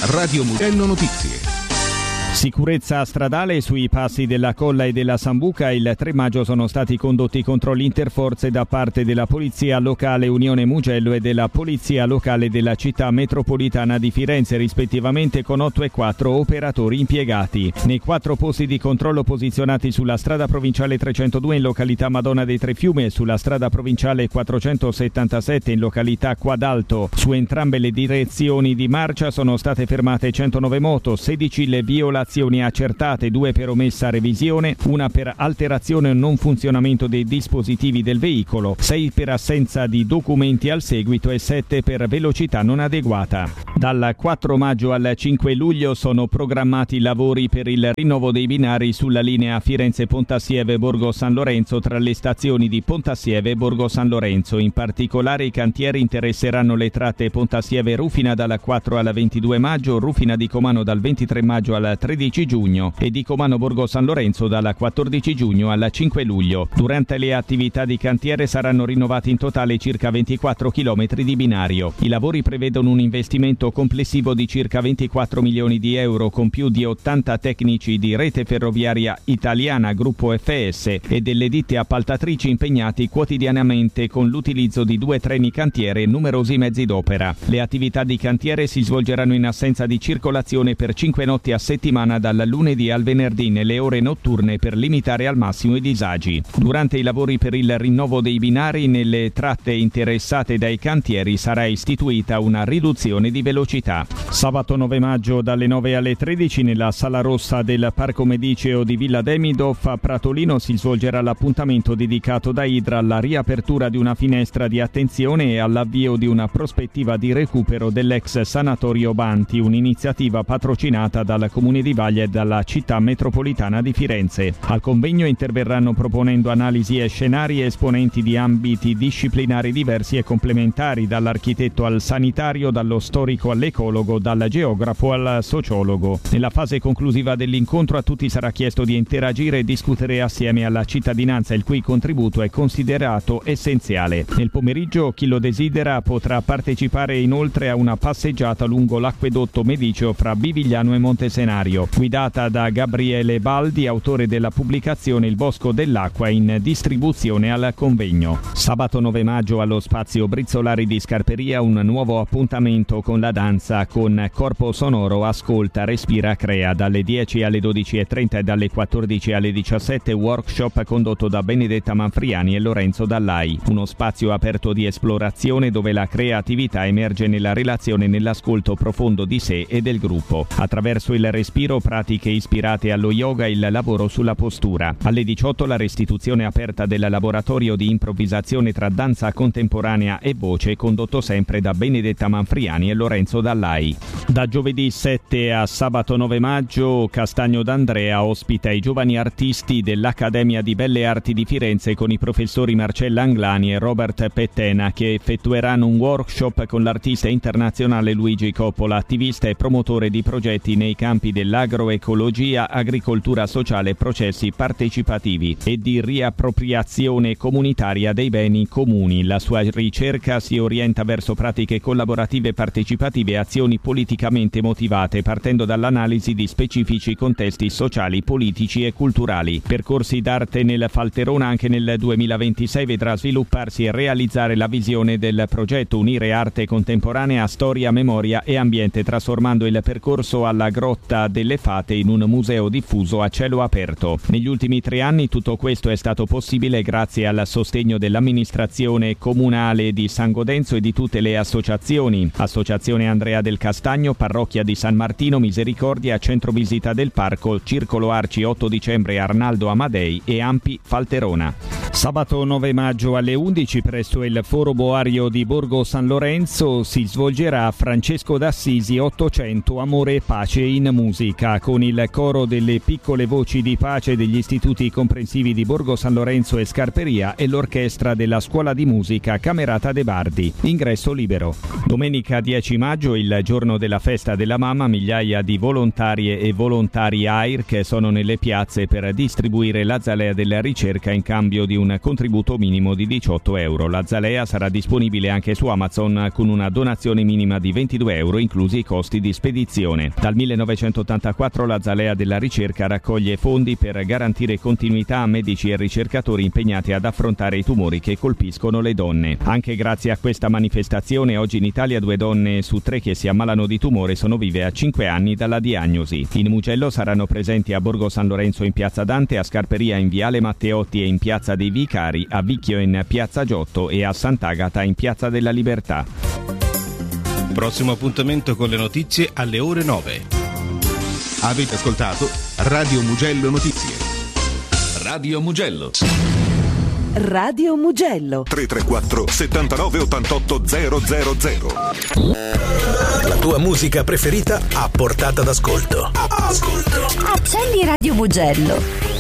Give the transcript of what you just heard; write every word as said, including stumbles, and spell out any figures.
Radio Mugello Notizie. Sicurezza stradale sui passi della Colla e della Sambuca. Il tre maggio sono stati condotti controlli interforze da parte della Polizia Locale Unione Mugello e della Polizia Locale della Città Metropolitana di Firenze, rispettivamente, con otto e quattro operatori impiegati. Nei quattro posti di controllo posizionati sulla strada provinciale trecentodue in località Madonna dei Tre Fiumi e sulla strada provinciale quattrocentosettantasette in località Quadalto, su entrambe le direzioni di marcia sono state fermate centonove moto, sedici le violazioni accertate, due per omessa revisione, una per alterazione o non funzionamento dei dispositivi del veicolo, sei per assenza di documenti al seguito e sette per velocità non adeguata. Dal quattro maggio al cinque luglio sono programmati lavori per il rinnovo dei binari sulla linea Firenze-Pontassieve-Borgo San Lorenzo tra le stazioni di Pontassieve e Borgo San Lorenzo. In particolare i cantieri interesseranno le tratte Pontassieve-Rufina dal quattro al ventidue maggio, Rufina di Comano dal ventitré maggio al tredici giugno e di Comano Borgo San Lorenzo dal quattordici giugno al cinque luglio. Durante le attività di cantiere saranno rinnovati in totale circa ventiquattro chilometri di binario. I lavori prevedono un investimento complessivo di circa ventiquattro milioni di euro con più di ottanta tecnici di Rete Ferroviaria Italiana, Gruppo F S e delle ditte appaltatrici impegnati quotidianamente con l'utilizzo di due treni cantiere e numerosi mezzi d'opera. Le attività di cantiere si svolgeranno in assenza di circolazione per cinque notti a settimana dal lunedì al venerdì nelle ore notturne per limitare al massimo i disagi. Durante i lavori per il rinnovo dei binari nelle tratte interessate dai cantieri sarà istituita una riduzione di velocità. Sabato nove maggio dalle nove alle tredici nella Sala Rossa del Parco Mediceo di Villa Demidoff a Pratolino si svolgerà l'appuntamento dedicato da Idra alla riapertura di una finestra di attenzione e all'avvio di una prospettiva di recupero dell'ex sanatorio Banti, un'iniziativa patrocinata dal Comune di Vaglia e dalla Città Metropolitana di Firenze. Al convegno interverranno proponendo analisi e scenari esponenti di ambiti disciplinari diversi e complementari, dall'architetto al sanitario, dallo storico all'ecologo, dal geografo al sociologo. Nella fase conclusiva dell'incontro a tutti sarà chiesto di interagire e discutere assieme alla cittadinanza, il cui contributo è considerato essenziale. Nel pomeriggio chi lo desidera potrà partecipare inoltre a una passeggiata lungo l'acquedotto mediceo fra Bivigliano e Montesenario, guidata da Gabriele Baldi, autore della pubblicazione Il Bosco dell'Acqua, in distribuzione al convegno. Sabato nove maggio allo Spazio Brizzolari di Scarperia un nuovo appuntamento con la danza con Corpo Sonoro Ascolta, Respira, Crea, dalle dieci alle dodici e trenta e dalle quattordici alle diciassette, workshop condotto da Benedetta Manfriani e Lorenzo Dallai. Uno spazio aperto di esplorazione dove la creatività emerge nella relazione e nell'ascolto profondo di sé e del gruppo. Attraverso il respiro, pratiche ispirate allo yoga e il lavoro sulla postura. Alle diciotto la restituzione aperta del laboratorio di improvvisazione tra danza contemporanea e voce, condotto sempre da Benedetta Manfriani e Lorenzo Dallai. Da giovedì sette a sabato nove maggio Castagno d'Andrea ospita i giovani artisti dell'Accademia di Belle Arti di Firenze con i professori Marcella Anglani e Robert Pettena, che effettueranno un workshop con l'artista internazionale Luigi Coppola, attivista e promotore di progetti nei campi dell'agroecologia, agricoltura sociale e processi partecipativi e di riappropriazione comunitaria dei beni comuni. La sua ricerca si orienta verso pratiche collaborative partecipative e azioni politicamente motivate, partendo dall'analisi di specifici contesti sociali, politici e culturali. Percorsi d'arte nel Falterona anche nel duemilaventisei vedrà svilupparsi e realizzare la visione del progetto Unire arte contemporanea, storia, memoria e ambiente, trasformando il percorso alla Grotta delle Fate in un museo diffuso a cielo aperto. Negli ultimi tre anni tutto questo è stato possibile grazie al sostegno dell'amministrazione comunale di San Godenzo e di tutte le associazioni: Associazione Andrea del Castagno, Parrocchia di San Martino, Misericordia, Centro Visita del Parco, Circolo Arci otto dicembre Arnaldo Amadei e Ampi Falterona. Sabato nove maggio alle undici presso il Foro Boario di Borgo San Lorenzo si svolgerà Francesco d'Assisi ottocento Amore e Pace in musica, con il coro delle piccole voci di pace degli istituti comprensivi di Borgo San Lorenzo e Scarperia e l'orchestra della Scuola di Musica Camerata de Bardi. Ingresso libero. Domenica dieci maggio, il giorno della festa della mamma, migliaia di volontarie e volontari A I R che sono nelle piazze per distribuire la zalea della ricerca in cambio di un un contributo minimo di diciotto euro. La Zalea sarà disponibile anche su Amazon con una donazione minima di ventidue euro, inclusi i costi di spedizione. Dal millenovecentottantaquattro la Zalea della ricerca raccoglie fondi per garantire continuità a medici e ricercatori impegnati ad affrontare i tumori che colpiscono le donne. Anche grazie a questa manifestazione oggi in Italia due donne su tre che si ammalano di tumore sono vive a cinque anni dalla diagnosi. In Mugello saranno presenti a Borgo San Lorenzo in piazza Dante, a Scarperia in viale Matteotti e in piazza dei Vicari, a Vicchio in piazza Giotto e a Sant'Agata in piazza della Libertà. Prossimo appuntamento con le notizie alle ore nove. Avete ascoltato Radio Mugello Notizie. Radio Mugello. Radio Mugello tre tre quattro settantanove ottantotto zero zero zero. La tua musica preferita a portata d'ascolto. Ascolto. Accendi Radio Mugello.